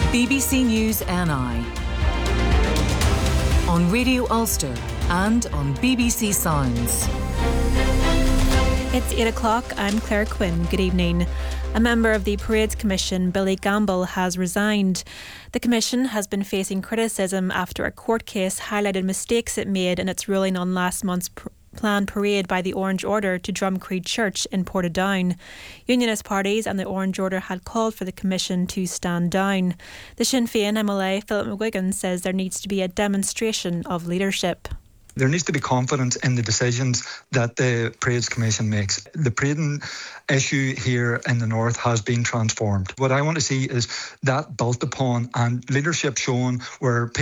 BBC News NI on Radio Ulster and on BBC Sounds. It's 8 o'clock. I'm Claire Quinn. Good evening. A member of the Parades Commission, Billy Gamble, has resigned. The Commission has been facing criticism after a court case highlighted mistakes it made in its ruling on last month's planned parade by the Orange Order to Drumcree Church in Portadown. Unionist parties and the Orange Order had called for the Commission to stand down. The Sinn Féin MLA, Philip McGuigan, says there needs to be a demonstration of leadership. There needs to be confidence in the decisions that the Parades Commission makes. The parading issue here in the north has been transformed. What I want to see is that built upon and leadership shown where